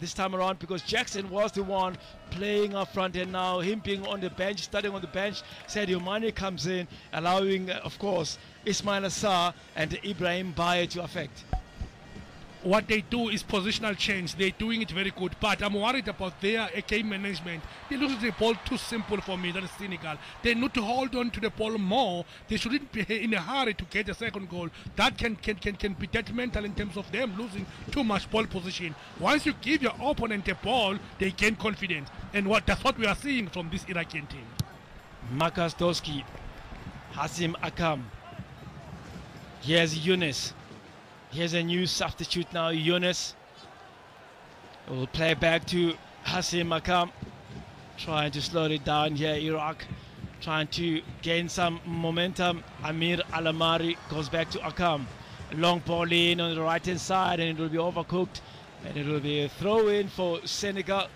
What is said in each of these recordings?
this time around, because Jackson was the one playing up front, and now him being on the bench, starting on the bench, Sadio Mane comes in, allowing, of course, Ismail Assar and Ibrahim Baye to affect. What they do is positional change. They're doing it very good, but I'm worried about their game management. They lose the ball too simple for me. That is Senegal. They need to hold on to the ball more. They shouldn't be in a hurry to get a second goal. That can be detrimental in terms of them losing too much ball position. Once you give your opponent a ball, they gain confidence, and that's what we are seeing from this Iraqian team. Marcus Doski, Hasim Akam. Here's Yunus. Here's a new substitute now, Yunus. We'll play back to Hasim Akam. Trying to slow it down here, Iraq. Trying to gain some momentum. Amir Alamari goes back to Akam. Long ball in on the right hand side, and it will be overcooked. And it will be a throw in for Senegal.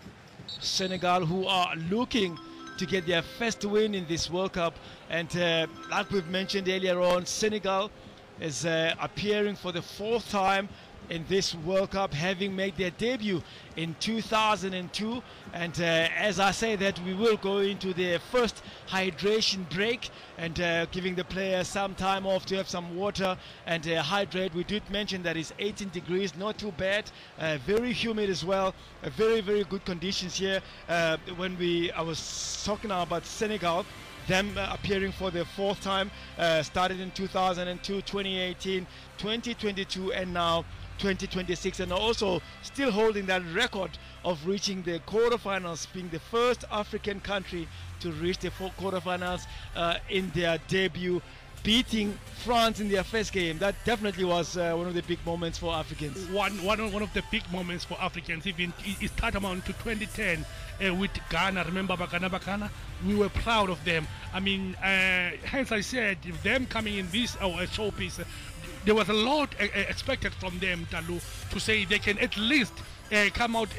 Senegal, who are looking to get their first win in this World Cup. And like we've mentioned earlier on, Senegal is appearing for the 4th time in this World Cup, having made their debut in 2002. And as I say that, we will go into the first hydration break, and giving the players some time off to have some water and hydrate. We did mention that it's 18 degrees, not too bad, very humid as well, very, very good conditions here. When I was talking now about Senegal, them appearing for the 4th time, started in 2002, 2018, 2022, and now 2026, and also still holding that record of reaching the quarterfinals, being the first African country to reach the quarterfinals in their debut, beating France in their first game. That definitely was one of the big moments for Africans. One of the big moments for Africans. Even it started to 2010 with Ghana. Remember Bakana? We were proud of them. I mean, hence I said, them coming in this showpiece, there was a lot expected from them, Talu, to say they can at least come out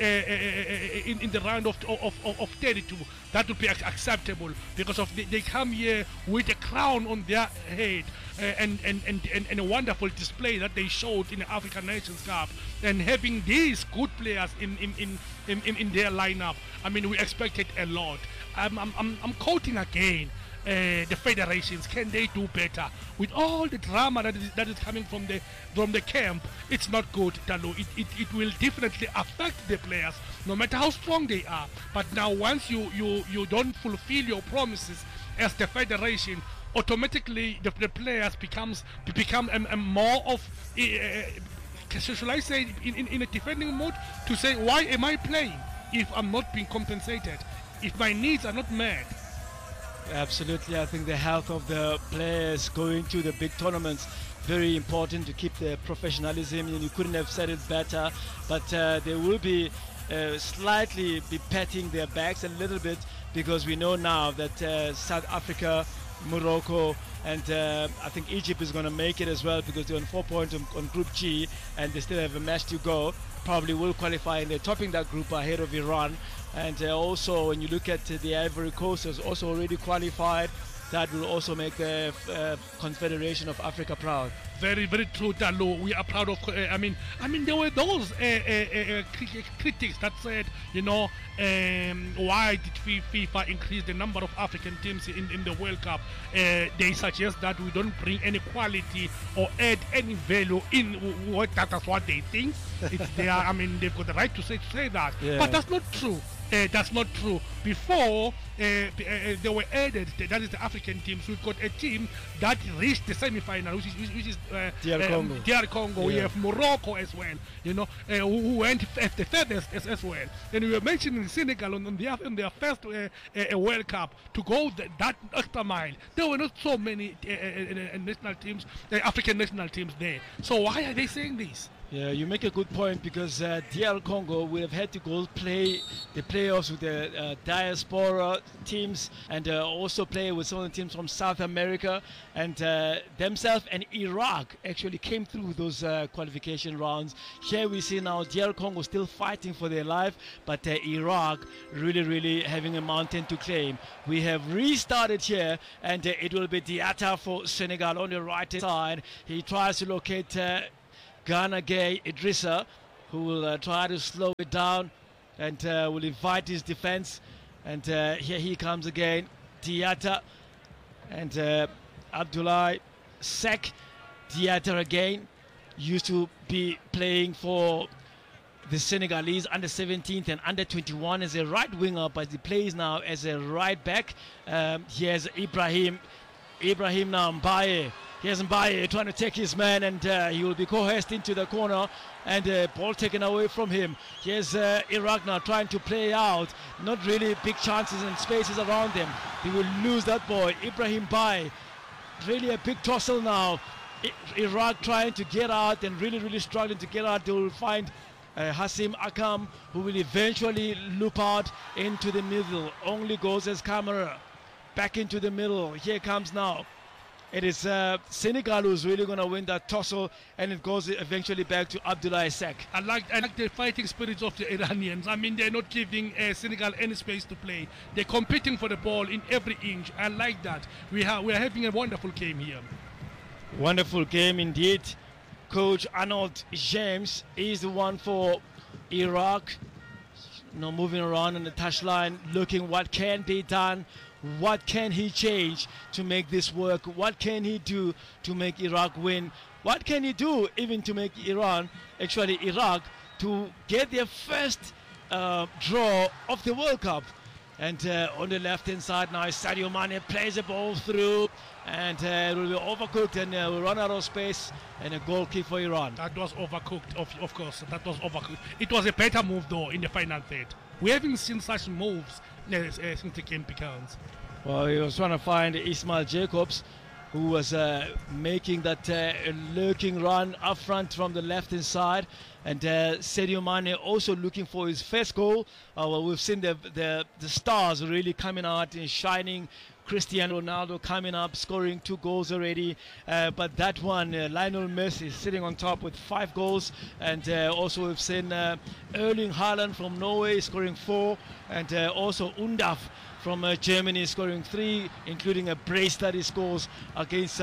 in the round of 32. That would be acceptable, because of they come here with a crown on their head, and a wonderful display that they showed in the African Nations Cup, and having these good players in their lineup. I mean, we expected a lot. I'm quoting again. The federations, can they do better with all the drama that is coming from the camp? It's not good, Talo. It will definitely affect the players, no matter how strong they are. But now, once you don't fulfill your promises as the federation, automatically the players become more of should I say in a defending mode, to say, why am I playing if I'm not being compensated, if my needs are not met? Absolutely. I think the health of the players going to the big tournaments, very important to keep the professionalism, and you couldn't have said it better. But they will be slightly be patting their backs a little bit, because we know now that South Africa, Morocco, and I think Egypt is going to make it as well, because they're on 4 points on Group G, and they still have a match to go. Probably will qualify, and they're topping that group ahead of Iran. And also, when you look at the Ivory Coast, has also already qualified. That will also make the Confederation of Africa proud. Very, very true, Dalo. We are proud of. I mean, there were those critics that said, why did FIFA increase the number of African teams in the World Cup? They suggest that we don't bring any quality or add any value in what. That's what they think. I mean, they've got the right to say that, yeah. But that's not true. That's not true. Before they were added, that is the African teams. We've got a team that reached the semi-final, which is DR Congo. Yeah. We have Morocco as well, who went the furthest as well. And we were mentioning Senegal on their first World Cup to go that extra mile. There were not so many national teams, African national teams there. So why are they saying this? Yeah, you make a good point, because DR Congo would have had to go play the playoffs with the diaspora teams, and also play with some of the teams from South America, and themselves and Iraq actually came through those qualification rounds. Here we see now DR Congo still fighting for their life, but Iraq really having a mountain to claim. We have restarted here, and it will be Diatta for Senegal on the right side. He tries to locate Ghana Gay Idrissa, who will try to slow it down and will invite his defense. And here he comes again, Diatta and Abdoulaye Seck. Diatta again used to be playing for the Senegalese under 17th and under 21 as a right winger, but he plays now as a right back. Here's Ibrahim now, Mbaye. Here's Mbaye trying to take his man, and he will be coerced into the corner, and ball taken away from him. Here's Iraq now trying to play out. Not really big chances and spaces around them. They will lose that ball. Ibrahim Mbaye, really a big tussle now. Iraq trying to get out and really struggling to get out. They will find Hasim Akam, who will eventually loop out into the middle. Only goes as Camara back into the middle. Here comes now. It is Senegal who's really going to win that tussle, and it goes eventually back to Abdoulaye Seck. I like the fighting spirits of the Iranians. I mean, they're not giving Senegal any space to play. They're competing for the ball in every inch. I like that. We are having a wonderful game here. Wonderful game indeed. Coach Arnold James is the one for Iraq. Moving around on the touchline, looking what can be done. What can he change to make this work? What can he do to make Iraq win? What can he do even to make Iraq to get their first draw of the World Cup? And on the left hand side now, Sadio Mane plays the ball through, and it will be overcooked, and will run out of space, and a goal kick for Iran. That was overcooked, of course. That was overcooked. It was a better move though in the final third. We haven't seen such moves since the game begins. Well, he was trying to find Ismail Jacobs, who was making that lurking run up front from the left hand side, and Sadio Mane also looking for his first goal. Well, we've seen the stars really coming out and shining. Cristiano Ronaldo coming up, scoring 2 goals already, but that one, Lionel Messi sitting on top with 5 goals, and also we've seen Erling Haaland from Norway scoring 4, and also Undaf from Germany scoring 3, including a brace that he scores against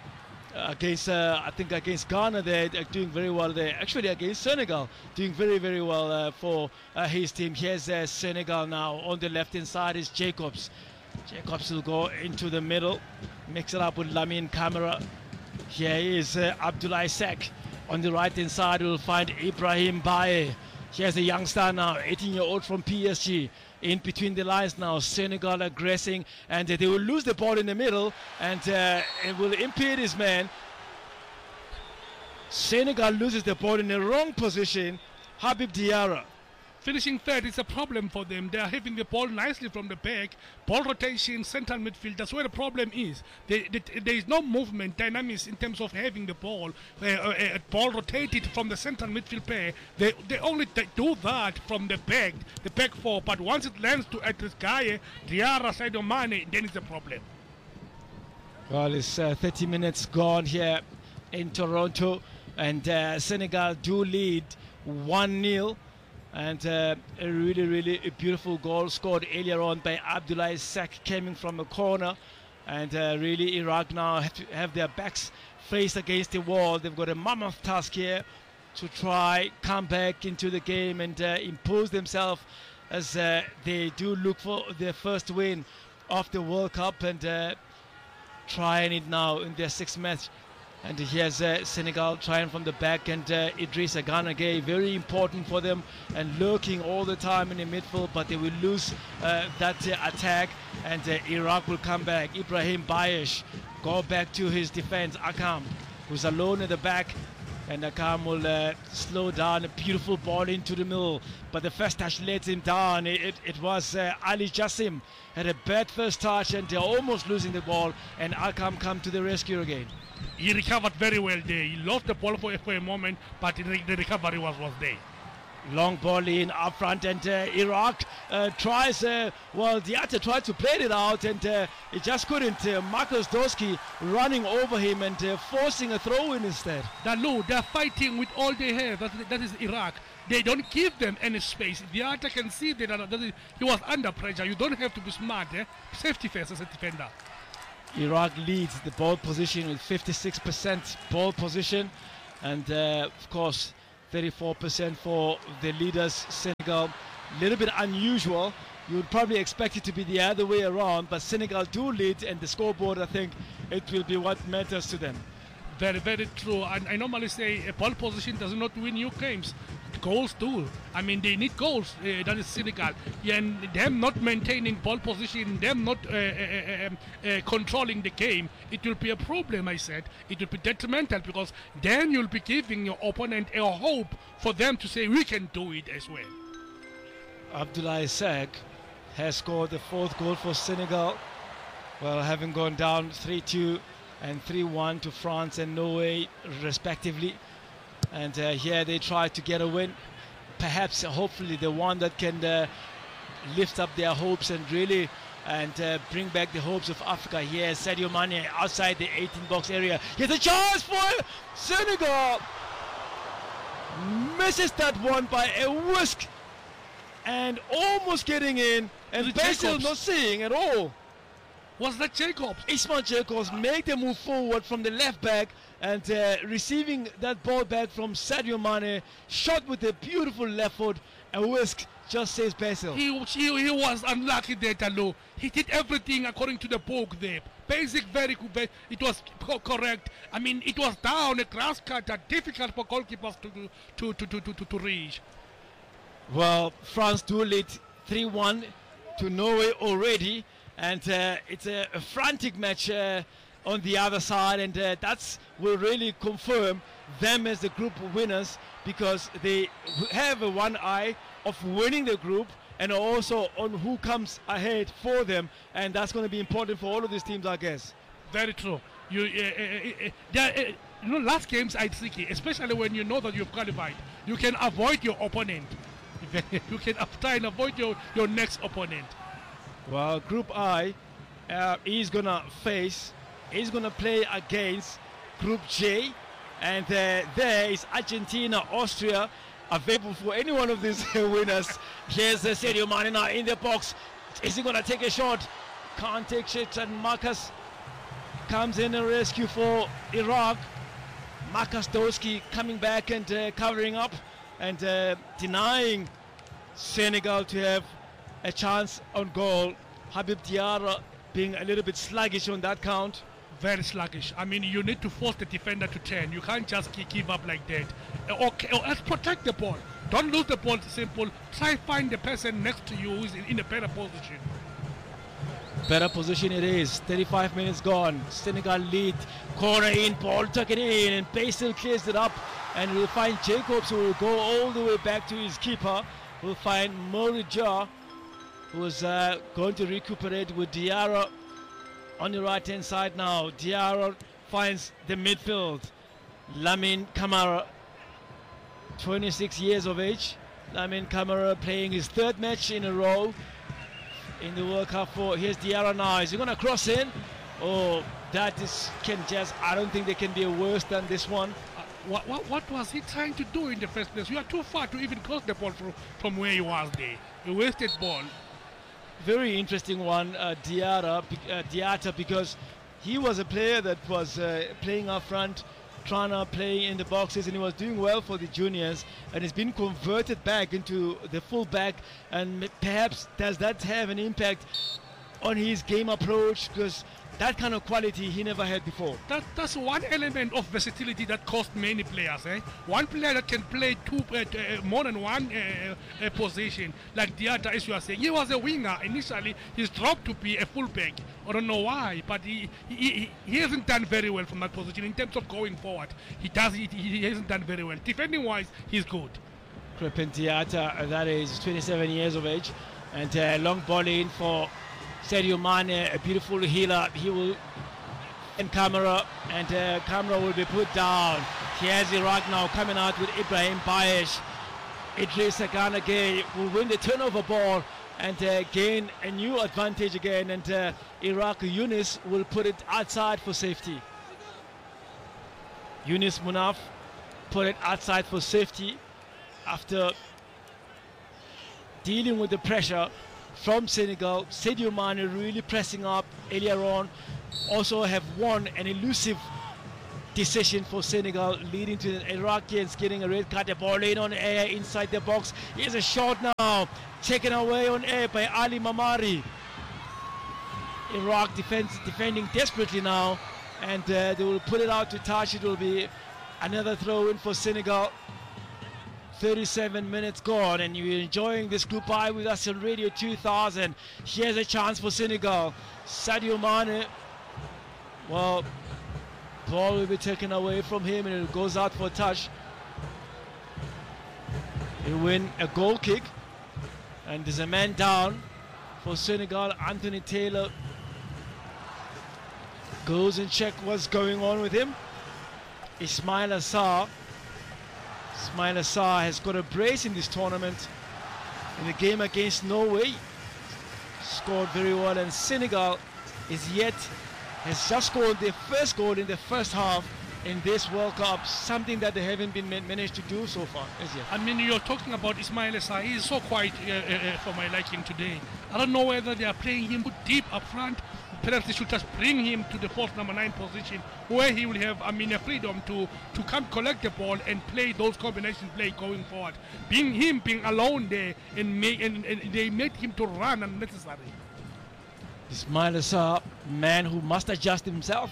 I think against Ghana. They're doing very well there. Actually against Senegal, doing very well for his team. Here's Senegal now. On the left hand side is Jacobs. Jacobs will go into the middle, mix it up with Lamine Camara. Here is Abdoulaye Seck. On the right hand side we'll find Ibrahim Mbaye. Here's a youngster now, 18-year-old from PSG. In between the lines now, Senegal aggressing, and they will lose the ball in the middle, and it will impede his man. Senegal loses the ball in the wrong position. Habib Diarra. Finishing third is a problem for them. They are having the ball nicely from the back. Ball rotation, central midfield. That's where the problem is. There is no movement, dynamics in terms of having the ball. Ball rotated from the central midfield pair. They only do that from the back four. But once it lands to this guy, Diarra, Sadio Mane, then it's a problem. Well, it's 30 minutes gone here in Toronto, and Senegal do lead 1-0. And a really beautiful goal scored earlier on by Abdoulaye Seck, coming from a corner. And really Iraq now have their backs faced against the wall. They've got a mammoth task here to try come back into the game and impose themselves as they do look for their first win of the World Cup, and trying it now in their 6th match. And here's Senegal trying from the back, and Idrissa Gana Gueye, very important for them, and lurking all the time in the midfield, but they will lose that attack, and Iraq will come back. Ibrahim Bayesh go back to his defense. Akam, who's alone in the back, and Akam will slow down. A beautiful ball into the middle, but the first touch lets him down. It was Ali Jassim had a bad first touch, and they're almost losing the ball, and Akam come to the rescue again. He recovered very well there. He lost the ball for a moment, but the recovery was there. Long ball in up front, and Iraq tries, Diatta tried to play it out, and it just couldn't. Marcus Doski running over him and forcing a throw-in instead. They're fighting with all they have. That is Iraq. They don't give them any space. Diatta can see that he was under pressure. You don't have to be smart. Safety first as a defender. Iraq leads the ball position with 56% ball position, and of course 34% for the leaders, Senegal. A little bit unusual. You would probably expect it to be the other way around, but Senegal do lead, and the scoreboard, I think, it will be what matters to them. Very, very true. And I normally say a ball position does not win you games. Goals do. I mean, they need goals. That is Senegal. And them not maintaining ball position, them not controlling the game, it will be a problem, I said. It will be detrimental because then you'll be giving your opponent a hope for them to say, we can do it as well. Abdoulaye Seck has scored the 4th goal for Senegal. Well, having gone down 3-2 and 3-1 to France and Norway respectively, and here they try to get a win, perhaps hopefully the one that can lift up their hopes and really bring back the hopes of Africa. Here Sadio Mane outside the 18-box area. Here's a chance for Senegal, misses that one by a whisk and almost getting in, and Basil not seeing at all. Was that Jacobs? Ismail Jacobs make the move forward from the left back and receiving that ball back from Sadio Mane, shot with a beautiful left foot, a whisk, just says Basil. He was unlucky there, Talo. He did everything according to the book there. Basic, very good. It was correct. I mean, it was down a grass cutter, difficult for goalkeepers to reach. Well, France do lead 3-1 to Norway already, and it's a frantic match on the other side, and that's will really confirm them as the group winners, because they have one eye of winning the group and also on who comes ahead for them, and that's going to be important for all of these teams, I guess. Very true. Last games are tricky, especially when you know that you've qualified. You can avoid your opponent. You can try and avoid your next opponent. Well, Group I is going to play against Group J, and there is Argentina, Austria, available for any one of these winners. Here's Sadio Mane now in the box. Is he going to take a shot? Can't take shit, and Marcus comes in a rescue for Iraq. Marcus Doski coming back and covering up and denying Senegal to have a chance on goal. Habib Diarra being a little bit sluggish on that count. Very sluggish. I mean, you need to force the defender to turn. You can't just give up like that. Or else protect the ball. Don't lose the ball, simple. Try find the person next to you who's in a better position. Better position it is. 35 minutes gone. Senegal lead. Corner in, ball taken in, and Basil clears it up. And we'll find Jacobs, who will go all the way back to his keeper. We'll find Morija, who is going to recuperate with Diarra on the right hand side now. Diarra finds the midfield. Lamine Camara, 26 years of age. Lamine Camara playing his 3rd match in a row in the World Cup. Here's Diarra now. Is he going to cross in? Oh, that is I don't think there can be a worse than this one. What was he trying to do in the first place? You are too far to even cross the ball from where he was there. A wasted ball. Very interesting one, Diatta, because he was a player that was playing up front, trying to play in the boxes, and he was doing well for the juniors, and he's been converted back into the full back, and perhaps does that have an impact on his game approach, because that kind of quality he never had before. That's one element of versatility that cost many players. One player that can play more than one position, like Diatta, as you are saying. He was a winger initially. He's dropped to be a fullback. I don't know why, but he hasn't done very well from that position in terms of going forward. He hasn't done very well. Defending wise, he's good. Crepin Diatta, that is 27 years of age, and long ball in for Sadio Mane, a beautiful healer. He will, and Camara will be put down. Here's Iraq now coming out with Ibrahim Bayesh. Idrissa Gana Gueye will win the turnover ball and gain a new advantage again, and Iraq Younis will put it outside for safety. Younis Munaf put it outside for safety after dealing with the pressure from Senegal. Sadio Mane really pressing up earlier on. Also have won an elusive decision for Senegal, leading to the Iraqis getting a red card. The ball in on air inside the box. Here's a shot now, taken away on air by Ali Mamari. Iraq defending desperately now, and they will put it out to touch. It will be another throw in for Senegal. 37 minutes gone, and you're enjoying this Group I with us on Radio 2000. Here's a chance for Senegal. Sadio Mane, well, ball will be taken away from him and it goes out for a touch. He'll win a goal kick, and there's a man down for Senegal. Anthony Taylor goes and check what's going on with him. Ismail Assar has got a brace in this tournament. In the game against Norway, scored very well, and Senegal has just scored their first goal in the first half in this World Cup, something that they haven't been managed to do so far as yet. I mean, you're talking about Ismail Assar. He is so quiet for my liking today. I don't know whether they are playing him deep up front. Perhaps they should just bring him to the false number 9 position, where he will have, a freedom to come collect the ball and play those combination play going forward. Being alone there and they made him to run unnecessarily. Ismail Assar, man who must adjust himself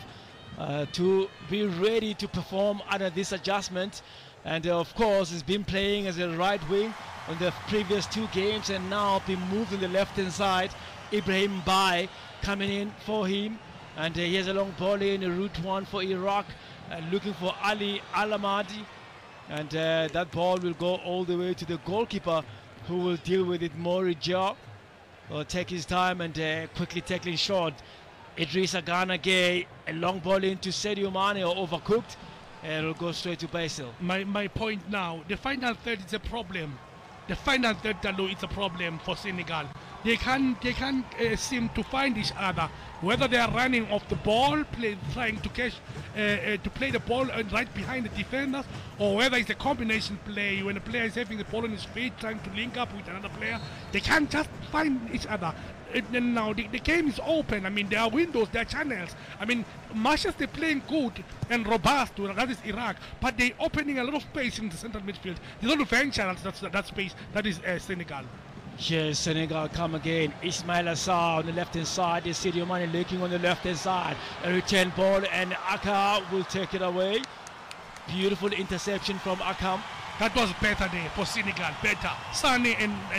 to be ready to perform under this adjustment, and of course has been playing as a right wing on the previous 2 games and now been moved on the left hand side. Ibrahim Bai coming in for him, and he has a long ball in route 1 for Iraq, looking for Ali Al-Amadi, and that ball will go all the way to the goalkeeper, who will deal with it. Mori Dia will take his time and quickly tackling short. Idrissa Gana Gueye, a long ball into Sadio Mane, or overcooked, and it'll go straight to Basil. My point now, the final third is a problem. The final third, it's a problem for Senegal. They can't seem to find each other. Whether they are running off the ball, trying to catch, to play the ball right behind the defenders, or whether it's a combination play when the player is having the ball on his feet, trying to link up with another player. They can't just find each other. And now the game is open. I mean, there are windows, there are channels. I mean, much as they're playing good and robust, that is Iraq, but they're opening a lot of space in the central midfield. They don't venture that space. That is Senegal. Here's Senegal come again. Ismail Assar on the left hand side. There's Sadio Mane looking on the left hand side. A return ball, and Aka will take it away. Beautiful interception from Akam. That was better there for Senegal. Better. Sane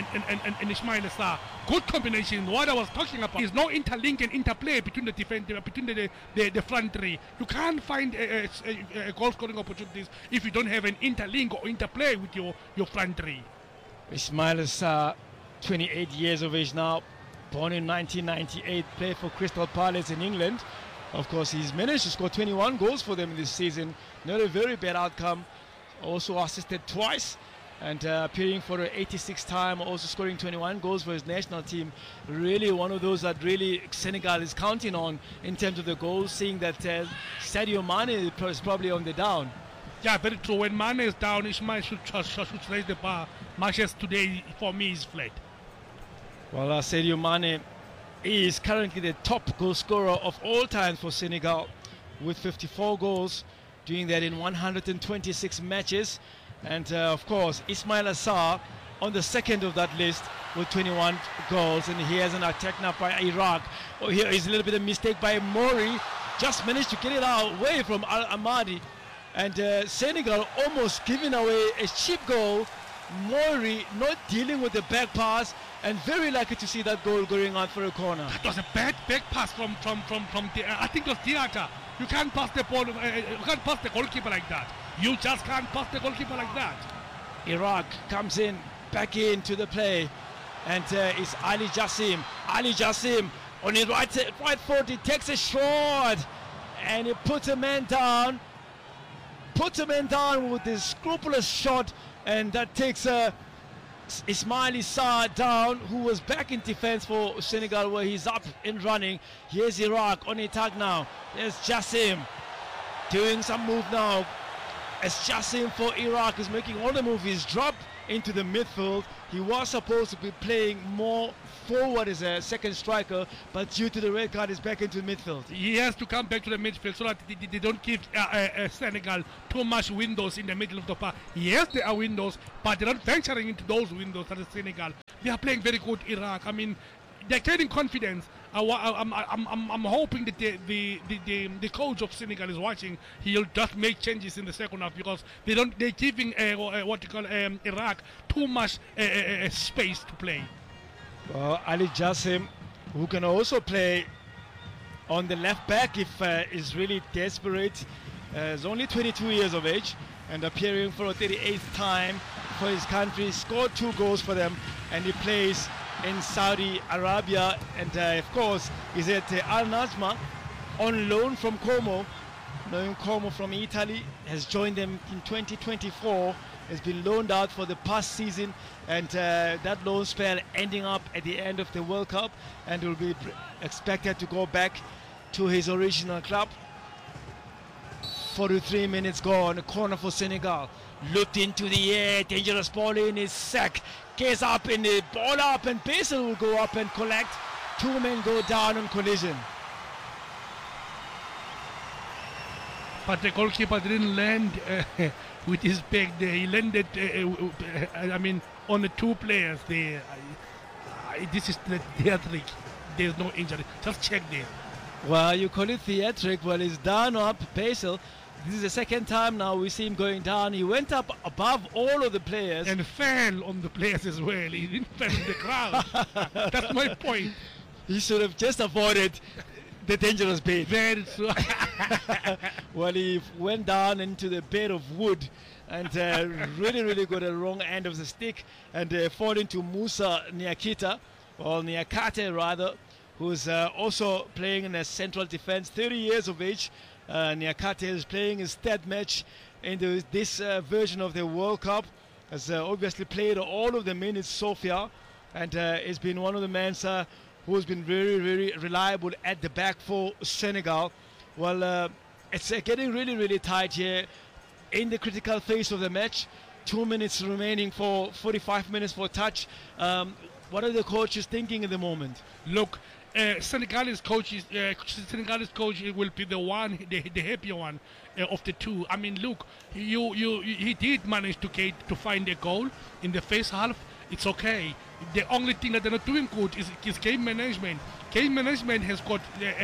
and Ismail Assar. Good combination. What I was talking about is no interlink and interplay between the defender, between the front three. You can't find a goal scoring opportunities if you don't have an interlink or interplay with your front three. Ismail Assar, 28 years of age now, born in 1998, played for Crystal Palace in England. Of course, he's managed to score 21 goals for them this season. Not a very bad outcome. Also assisted twice, and appearing for the 86th time, also scoring 21 goals for his national team. Really one of those that really Senegal is counting on in terms of the goals, seeing that Sadio Mane is probably on the down. Yeah, very true. When Mane is down, Ismail should raise the bar. Matches today, for me, is flat. Well, Sadio Mane is currently the top goal scorer of all time for Senegal, with 54 goals, doing that in 126 matches. And of course, Ismail Assar on the second of that list with 21 goals, and he has an attack now by Iraq. Oh, here is a little bit of mistake by Mori, just managed to get it away from Al-Amadi, and Senegal almost giving away a cheap goal. Mori not dealing with the back pass, and very lucky to see that goal going out for a corner. That was a bad back pass from I think it was Diatta. You can't pass the ball. You can't pass the goalkeeper like that. You just can't pass the goalkeeper like that. Iraq comes in, back into the play, and it's Ali Jassim. Ali Jassim on his right foot, he takes a shot, and he puts a man down. Puts a man down with this scrupulous shot, and that takes Ismail Assar down, who was back in defense for Senegal, where he's up and running. Here's Iraq on attack now. There's Jassim doing some move now. As Jassim for Iraq is making all the moves. He's dropped into the midfield. He was supposed to be playing more forward as a second striker, but due to the red card, is back into midfield. He has to come back to the midfield so that they don't give Senegal too much windows in the middle of the park. Yes, there are windows, but they're not venturing into those windows that is Senegal. They are playing very good Iraq. I mean, they're getting confidence. I'm hoping that the coach of Senegal is watching. He'll just make changes in the second half because they're giving what you call Iraq too much space to play. Well, Ali Jassim, who can also play on the left back if is really desperate, is only 22 years of age and appearing for a 38th time for his country. Scored 2 goals for them, and he plays in Saudi Arabia, and of course he's at Al Najma on loan from Como. Knowing Como from Italy, has joined them in 2024, has been loaned out for the past season, and that loan spell ending up at the end of the World Cup, and will be expected to go back to his original club. 43 minutes gone, corner for Senegal, looked into the air, dangerous ball in, his sack, gets up in the ball up, and Basil will go up and collect. 2 men go down on collision. But the goalkeeper didn't land with his back there. He landed, I mean, on the 2 players there. This is the theatric. There's no injury. Just check there. Well, you call it theatric. Well, he's down up, Basil. This is the second time now we see him going down. He went up above all of the players. And fell on the players as well. He didn't fall in the crowd. That's my point. He should have just avoided the dangerous bait. Very true. Well, he went down into the bed of wood and really got the wrong end of the stick and fall into Musa Niakite, or Niakate rather, who's also playing in the central defense, 30 years of age. Niakate is playing his third match in this version of the World Cup. Has obviously played all of the minutes so far, and has been one of the men who's been very reliable at the back for Senegal. Well, it's getting really tight here in the critical phase of the match. 2 minutes remaining for 45 minutes for touch. What are the coaches thinking at the moment? Look, Senegalese coach will be the happier one of the 2. I mean, look, he did manage to find a goal in the first half. It's okay. The only thing that they're not doing good is game management. Game management has got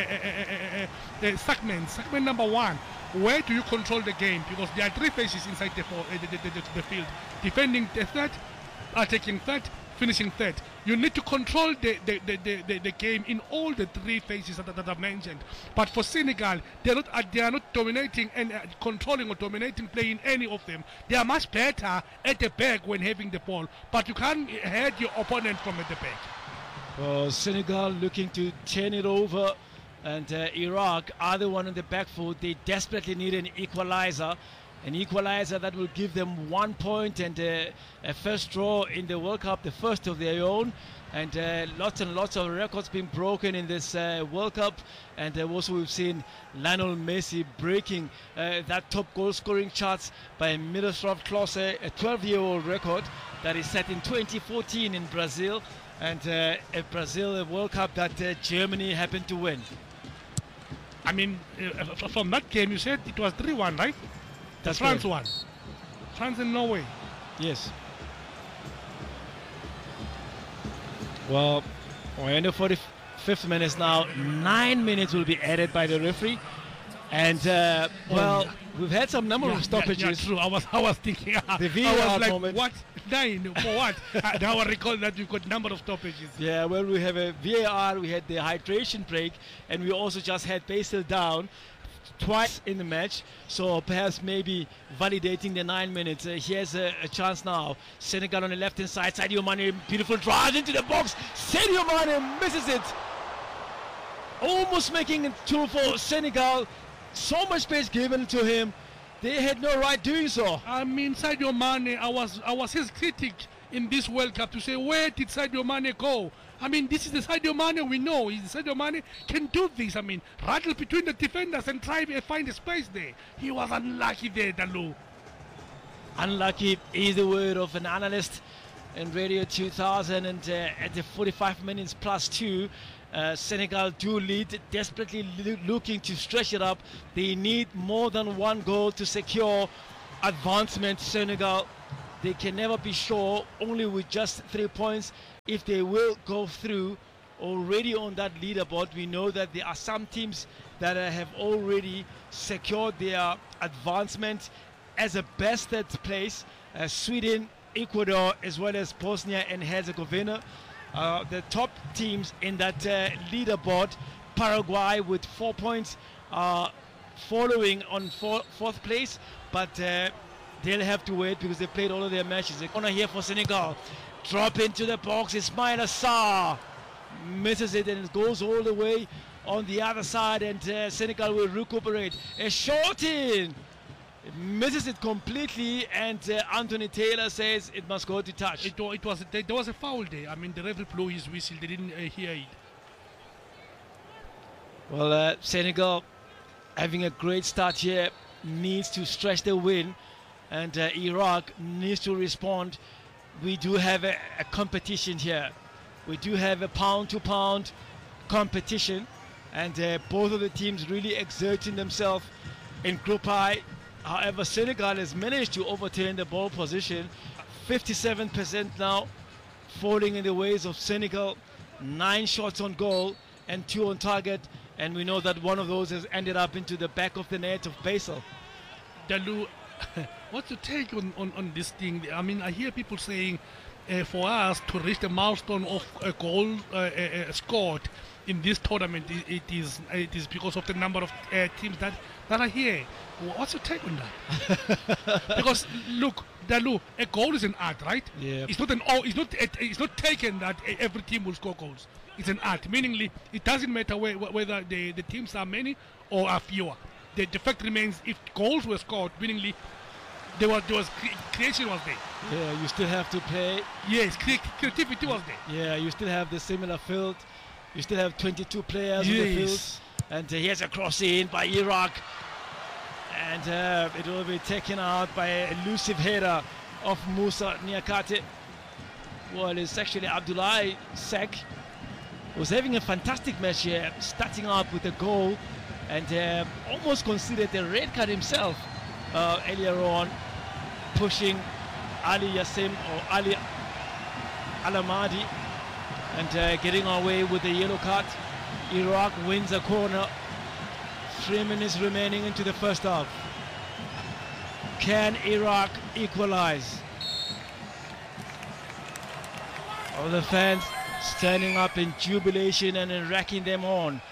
segment number 1. Where do you control the game? Because there are 3 phases inside the field: defending the third, attacking third, finishing third. You need to control the game in all the 3 phases that I've mentioned. But for Senegal, they are not dominating and controlling or dominating play in any of them. They are much better at the back when having the ball, but you can't hurt your opponent from at the back. Well, Senegal looking to turn it over, and Iraq are the one on the back foot. They desperately need an equalizer. An equalizer that will give them 1 point and a first draw in the World Cup, the first of their own. And lots and lots of records being broken in this World Cup. And also we've seen Lionel Messi breaking that top goal scoring charts by Miroslav Klose, a 12-year-old record that is set in 2014 in Brazil. And a World Cup that Germany happened to win. I mean, from that game you said it was 3-1, right? That's France right. won. France and Norway. Yes. Well, we're in the 45th minute now. 9 minutes will be added by the referee. And, we've had some number of stoppages. Yeah, true. I was thinking, the VAR I was like, moment. what? 9? For what? Now I recall that you've got number of stoppages. Yeah, well, we have a VAR, we had the hydration break, and we also just had Basil down twice in the match, so perhaps maybe validating the 9 minutes. Here's a chance now. Senegal on the left hand side. Sadio Mane, beautiful drive into the box. Sadio Mane misses it. Almost making it 2 for Senegal. So much space given to him. They had no right doing so. I mean, Sadio Mane, I was his critic in this World Cup to say, where did Sadio Mane go? I mean, this is the Sadio Mane we know. Sadio Mane can do this. I mean, rattle between the defenders and try to find a space there. He was unlucky there, Dalu. Unlucky is the word of an analyst in Radio 2000, and at the 45 minutes plus 2, Senegal do lead, desperately looking to stretch it up. They need more than one goal to secure advancement. Senegal, they can never be sure, only with just 3 points, if they will go through. Already on that leaderboard, we know that there are some teams that have already secured their advancement as a best third place. Sweden, Ecuador, as well as Bosnia and Herzegovina. The top teams in that leaderboard, Paraguay with 4 points, following on fourth place, but they'll have to wait because they played all of their matches. They're corner here for Senegal. Drop into the box, Ismail Assar misses it, and it goes all the way on the other side, and Senegal will recuperate. A shot in, it misses it completely, and Anthony Taylor says it must go to touch. There was a foul there. I mean, the referee blew his whistle. They didn't hear it. Well, Senegal having a great start here, needs to stretch the win, and Iraq needs to respond. We do have a competition here. We do have a pound-to-pound competition, and both of the teams really exerting themselves in Group I. However, Senegal has managed to overturn the ball position. 57% now falling in the ways of Senegal. 9 shots on goal and 2 on target, and we know that one of those has ended up into the back of the net of Basel. Dalu, what's your take on this thing? I mean, I hear people saying for us to reach the milestone of a goal scored in this tournament, it is because of the number of teams that are here. What's your take on that? Because look, Dalu, a goal is an art, right? Yeah. It's not taken that every team will score goals. It's an art, meaning it doesn't matter whether the teams are many or are fewer. The fact remains, if goals were scored, meaning there was creation was there. Yeah, you still have to play. Yes, creativity was there. Yeah, you still have the similar field. You still have 22 players in the field. And here's a cross in by Iraq. And it will be taken out by a elusive header of Musa Niakate. Well, it's actually Abdoulaye Seck, who's having a fantastic match here, starting up with a goal, and almost considered a red card himself earlier on, pushing Ali Yassim or Ali Alamadi, and getting away with the yellow card. Iraq wins a corner. 3 minutes remaining into the first half. Can Iraq equalize? All the fans standing up in jubilation and racking them on.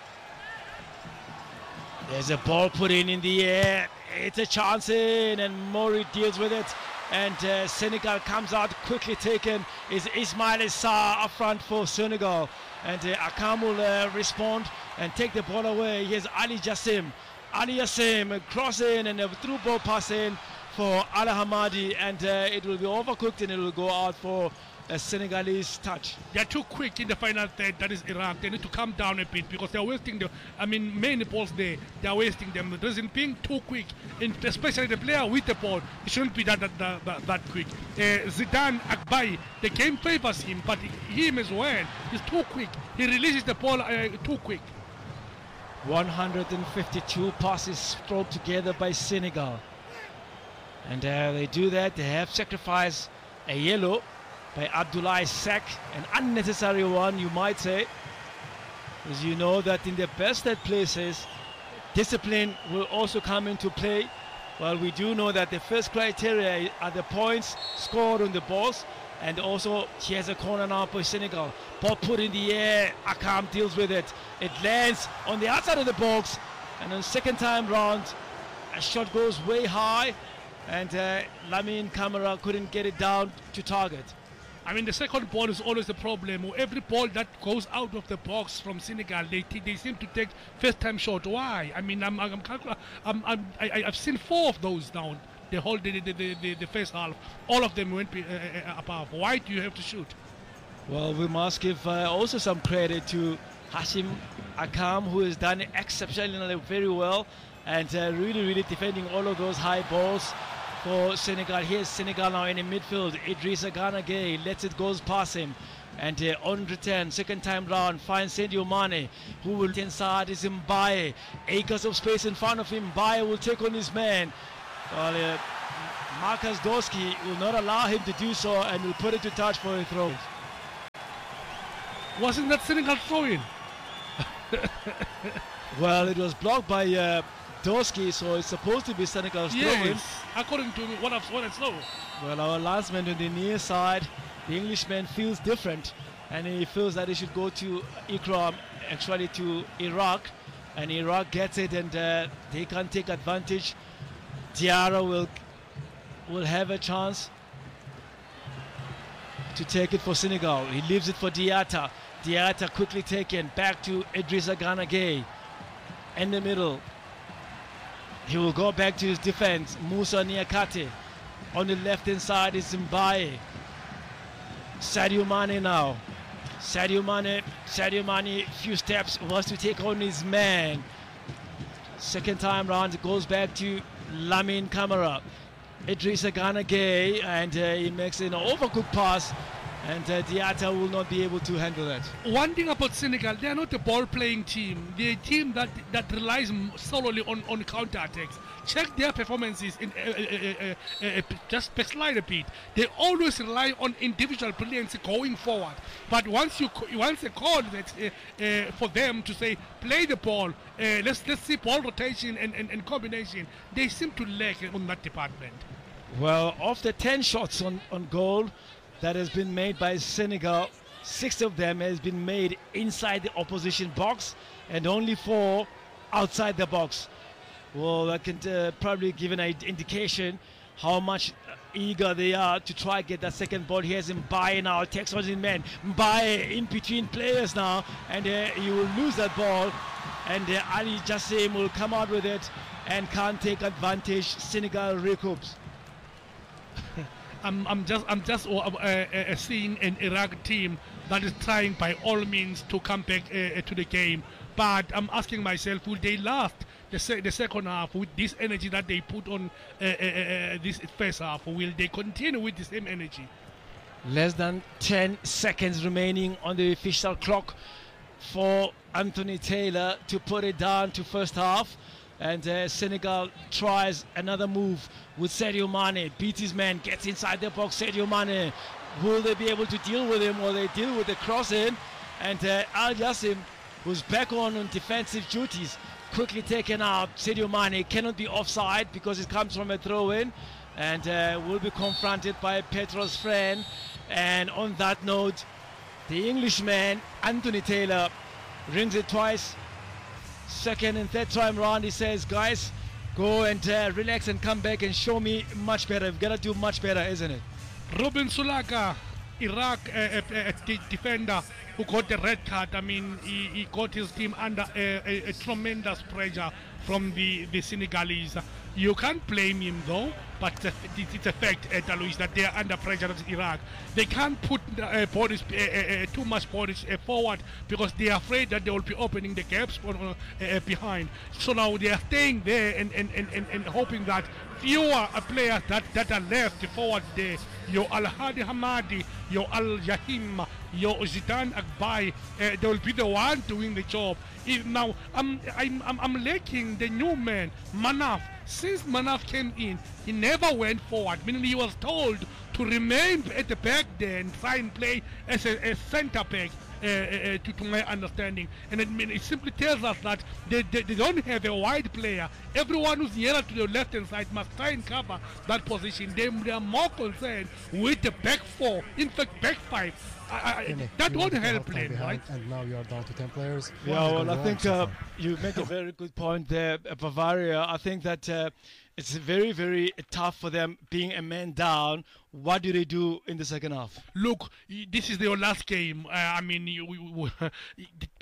There's a ball put in the air. It's a chance in, and Mori deals with it. And Senegal comes out, quickly taken. Is Ismail Assar up front for Senegal. And Akam will respond and take the ball away. Here's Ali Jassim. Ali Yassim, cross in, and a through ball pass in for Al Hamadi. And it will be overcooked, and it will go out for a Senegalese touch. They're too quick in the final third. That is Iraq. They need to calm down a bit because they're wasting many balls there. They're wasting them. The reason being too quick, especially the player with the ball. It shouldn't be that quick. Zidane Akbai, the game favors him, but him as well. He's too quick. He releases the ball too quick. 152 passes thrown together by Senegal. And they do that. They have sacrificed a yellow by Abdoulaye Seck, an unnecessary one, you might say, as you know that in the best third places, discipline will also come into play. Well, we do know that the first criteria are the points scored on the balls, and also here's a corner now for Senegal. Ball put in the air, Akam deals with it. It lands on the outside of the box, and on second time round, a shot goes way high, and Lamine Camara couldn't get it down to target. I mean, the second ball is always a problem. Every ball that goes out of the box from Senegal, they seem to take first-time shot. Why? I mean, I've seen 4 of those now. The whole the first half, all of them went above. Why do you have to shoot? Well, we must give also some credit to Hashim Akam, who has done exceptionally very well, and really defending all of those high balls for Senegal. Here's Senegal now in the midfield. Idrissa Gana Gueye lets it goes past him. And on return, second time round, finds Sadio Mane, who will inside is Mbaye. Acres of space in front of him. Mbaye will take on his man. Well, Marcus Dorski will not allow him to do so and will put it to touch for a throw. Wasn't that Senegal throwing? Well, it was blocked by Dorski, so it's supposed to be Senegal's throw-in. Yes, according to what I saw. Well, our linesman on the near side, the Englishman feels different, and he feels that he should go to Ikram, actually to Iraq, and Iraq gets it, and they can take advantage. Diarra will have a chance to take it for Senegal. He leaves it for Diatta. Diatta quickly taken back to Idrissa Gana Gueye in the middle. He will go back to his defense. Musa Niakate. On the left hand side is Mbaye. Sadio Mane now. Sadio Mane, few steps, wants to take on his man. Second time round, it goes back to Lamine Camara. Idrissa Gana Gueye, and he makes an overcooked pass, and Diatta will not be able to handle that. One thing about Senegal, they are not a ball-playing team. They're a team that relies solely on counter-attacks. Check their performances in just slide a bit. They always rely on individual brilliance going forward. But once they call that for them to say play the ball, let's see ball rotation and combination, they seem to lack on that department. Well, of the 10 shots on goal that has been made by Senegal, 6 of them has been made inside the opposition box and only 4 outside the box. Well, that can probably give an indication how much eager they are to try and get that second ball. Here's Mbaye now, takes on his man. Mbaye in between players now, and he will lose that ball. And Ali Jassim will come out with it and can't take advantage. Senegal recoups. I'm just seeing an Iraq team that is trying by all means to come back to the game. But I'm asking myself, will they last the second half with this energy that they put on this first half? Or will they continue with the same energy? Less than 10 seconds remaining on the official clock for Anthony Taylor to put it down to first half. And Senegal tries another move with Sadio Mane. Beats his man, gets inside the box. Sadio Mane, will they be able to deal with him, or they deal with the cross in? And Al Jassim, who's back on defensive duties, quickly taken out. Sadio Mane cannot be offside because it comes from a throw-in, and will be confronted by Petros Fren. And on that note, the Englishman Anthony Taylor rings it twice. Second and third time round, he says, guys, go and relax and come back and show me much better. We've got to do much better, isn't it? Ruben Sulaka, Iraq defender who got the red card. I mean, he got his team under a tremendous pressure from the Senegalese. You can't blame him though, but it's a fact, Luis, that they are under pressure of Iraq. They can't put bodies, too much bodies forward because they are afraid that they will be opening the gaps behind. So now they are staying there and hoping that fewer players that are left forward there, your Al-Hadi Hamadi, your Al-Jahim, your Zidane Akbai, they will be the one doing the job. Now I'm liking the new man, Manaf. Since Manaf came in, he never went forward, meaning he was told to remain at the back there and try and play as a centre back, to my understanding. And it simply tells us that they don't have a wide player. Everyone who's nearer to the left hand side must try and cover that position. They are more concerned with the back 4, in fact back 5. That won't help them, right? And now you are down to 10 players. Yeah, well, I think you make a very good point there, Bavaria. I think that it's very, very tough for them being a man down. What do they do in the second half? Look, this is their last game. I mean,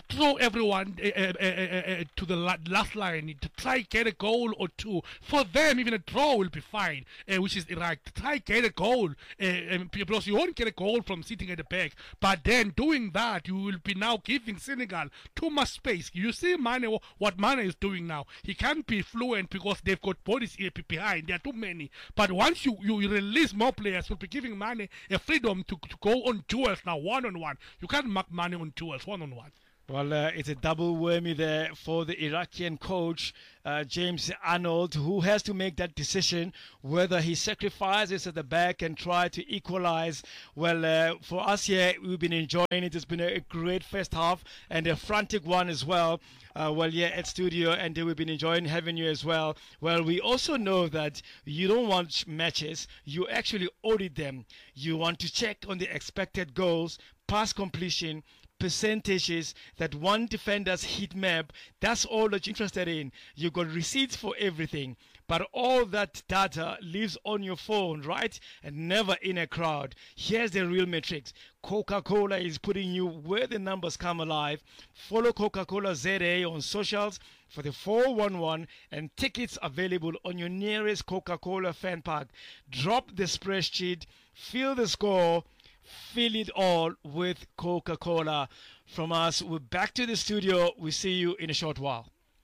throw everyone to the last line to try get a goal or two. For them, even a draw will be fine, which is Iraq. Try get a goal, because you won't get a goal from sitting at the back. But then doing that, you will be now giving Senegal too much space. You see Mane, what Mane is doing now. He can't be fluent because they've got bodies behind. There are too many. But once you release more players, you'll be giving Mane a freedom to go on duels now, one-on-one. You can't mark Mane on duels, one-on-one. Well, it's a double whammy there for the Iraqian coach, James Arnold, who has to make that decision whether he sacrifices at the back and try to equalize. Well, for us here, we've been enjoying it. It's been a great first half and a frantic one as well. At studio, and we've been enjoying having you as well. Well, we also know that you don't want matches. You actually audit them. You want to check on the expected goals, pass completion, percentages, that one defender's heat map. That's all that you're interested in. You've got receipts for everything, but all that data lives on your phone, right? And never in a crowd. Here's the real metrics. Coca-Cola is putting you where the numbers come alive. Follow Coca-Cola ZA on socials for the 411 and tickets available on your nearest Coca-Cola fan park. Drop the spreadsheet, fill the score, feel it all with Coca-Cola. From us, we're back to the studio. We see you in a short while.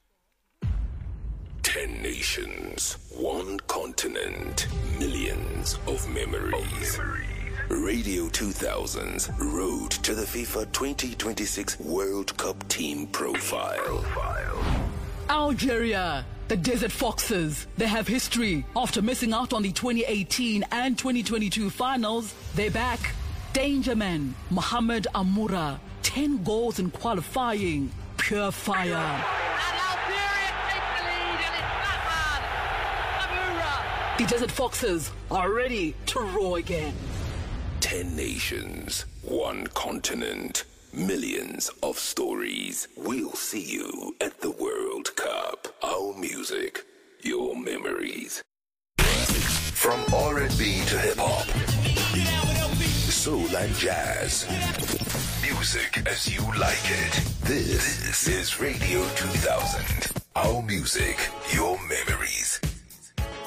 10 nations, 1 continent, millions of memories. Radio 2000's Road to the FIFA 2026 World Cup Team Profile. Algeria, the Desert Foxes. They have history. After missing out on the 2018 and 2022 finals, they're back. Danger man, Mohamed Amoura. 10 goals in qualifying. Pure fire. And Algeria take the lead, and it's that man, Amoura. The Desert Foxes are ready to roar again. 10 nations, 1 continent, millions of stories. We'll see you at the World Cup. Our music, your memories. From R&B to hip-hop, soul and jazz, music as you like it. This is Radio 2000. Our music, your memories.